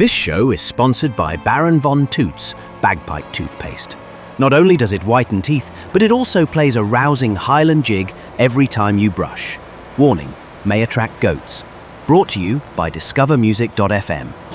This show is sponsored by Baron Von Toots Bagpipe Toothpaste. Not only does it whiten teeth, but it also plays a rousing Highland jig every time you brush. Warning, may attract goats. Brought to you by discovermusic.fm.